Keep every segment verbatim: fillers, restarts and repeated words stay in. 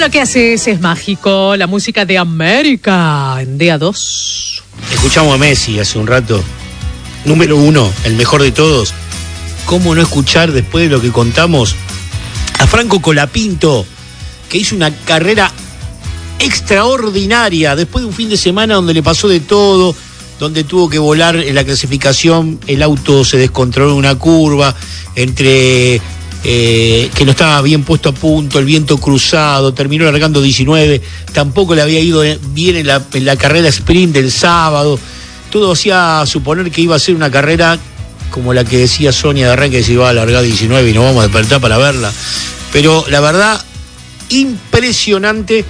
¿qué haces? Es mágico. La música de América en D A dos. Escuchamos a Messi hace un rato. Número uno, el mejor de todos. ¿Cómo no escuchar, después de lo que contamos, a Franco Colapinto, que hizo una carrera extraordinaria después de un fin de semana donde le pasó de todo, donde tuvo que volar en la clasificación, el auto se descontroló en una curva, entre eh, que no estaba bien puesto a punto, el viento cruzado, terminó largando diecinueve, tampoco le había ido bien en la, en la carrera sprint del sábado. Todo hacía suponer que iba a ser una carrera como la que decía Sonia de arranque, que se iba a largar diecinueve y nos vamos a despertar para verla. Pero la verdad, impresionante.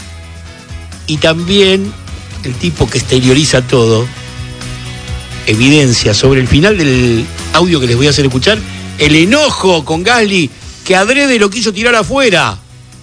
Y también el tipo que exterioriza todo, evidencia sobre el final del audio que les voy a hacer escuchar, el enojo con Gasly, que adrede lo quiso tirar afuera.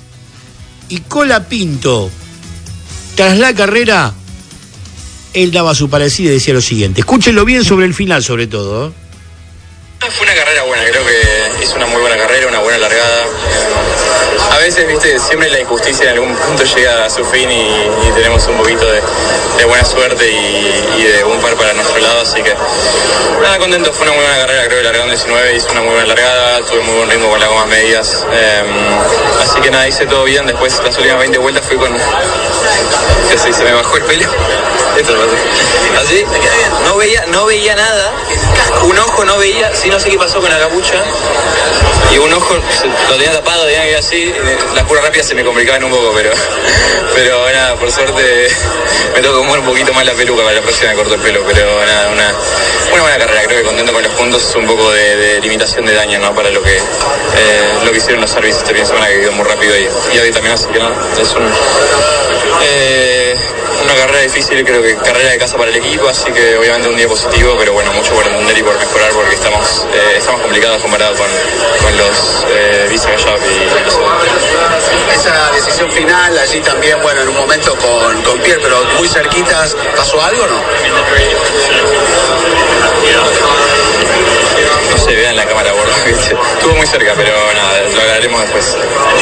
Y Colapinto, tras la carrera, él daba su parecida y decía lo siguiente. Escúchenlo bien sobre el final, sobre todo, ¿eh? Fue una carrera buena, creo que hizo una muy buena carrera, una buena largada. A veces, viste, siempre la injusticia en algún punto llega a su fin y, y tenemos un poquito de, de buena suerte y, y de un par para nuestro lado, así que nada, contento, fue una muy buena carrera, creo que largando diecinueve, hizo una muy buena largada, tuve muy buen ritmo con las gomas medias, eh, así que nada, hice todo bien. Después las últimas veinte vueltas fui con... Así, se me bajó el pelo. Esto pasó. Así, no veía, no veía nada, un ojo no veía, sí, no sé qué pasó con la capucha, y un ojo lo tenía tapado, tenía que ir así, las curvas rápidas se me complicaban un poco, pero pero nada, por suerte me tocó mover un poquito más la peluca, para la próxima me corto el pelo, pero nada, una, una buena carrera, creo que contento con los puntos, un poco de, de limitación de daño, ¿no? Para lo que eh, lo que hicieron los servicios este fin de semana, que quedó muy rápido y, y hoy también, así que nada, es un... Eh, una carrera difícil, creo que carrera de casa para el equipo, así que obviamente un día positivo, pero bueno, mucho por entender y por mejorar, porque estamos eh, estamos complicados comparados con, con los eh, Visa Gallop y los... Esa decisión final, allí también, bueno, en un momento con, con Pierre, pero muy cerquitas, ¿pasó algo o no? No se vea en la cámara, bordo, ¿viste? Estuvo muy cerca, pero nada, lo hablaremos después.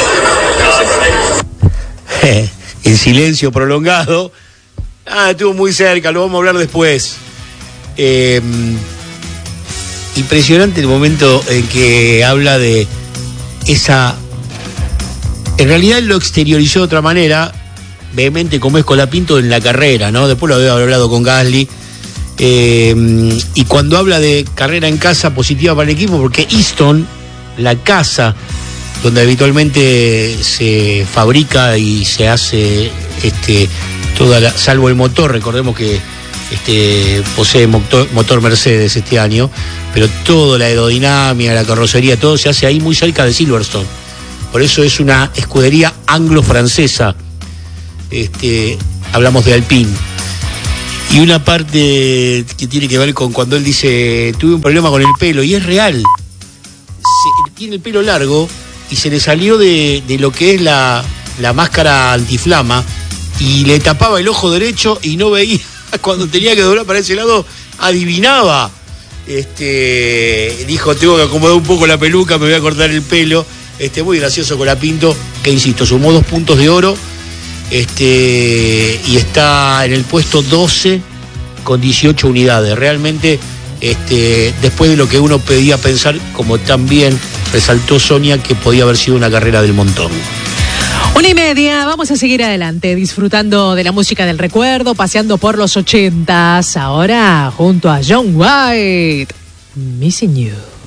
No sé. En silencio prolongado. Ah, estuvo muy cerca, lo vamos a hablar después. Eh, impresionante el momento en que habla de esa... En realidad él lo exteriorizó de otra manera, vehemente como es Colapinto en la carrera, ¿no? Después lo había hablado con Gasly. Eh, y cuando habla de carrera en casa positiva para el equipo, porque Easton, la casa donde habitualmente se fabrica y se hace este toda la, salvo el motor, recordemos que este posee motor, motor Mercedes este año, pero toda la aerodinámica, la carrocería, todo se hace ahí muy cerca de Silverstone. Por eso es una escudería anglo-francesa. Este, hablamos de Alpine. Y una parte que tiene que ver con cuando él dice, tuve un problema con el pelo, y es real. Se, tiene el pelo largo y se le salió de, de lo que es la, la máscara antiflama y le tapaba el ojo derecho y no veía. Cuando tenía que doblar para ese lado, adivinaba. Este, dijo, tengo que acomodar un poco la peluca, me voy a cortar el pelo. Este, muy gracioso Colapinto, que insisto, sumó dos puntos de oro. Este, y está en el puesto doce con dieciocho unidades. Realmente, este, después de lo que uno pedía pensar, como también resaltó Sonia, que podía haber sido una carrera del montón. Una y media, vamos a seguir adelante, disfrutando de la música del recuerdo, paseando por los ochentas, ahora junto a John White, Missing You.